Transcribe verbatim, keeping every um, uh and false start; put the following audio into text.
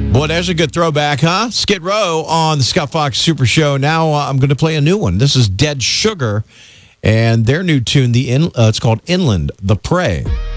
Boy, there's a good throwback, huh? Skid Row on the Scott Fox Super Show. Now uh, I'm going to play a new one. This is Dead Sugar and their new tune. The in, uh, it's called Inland, The Prey.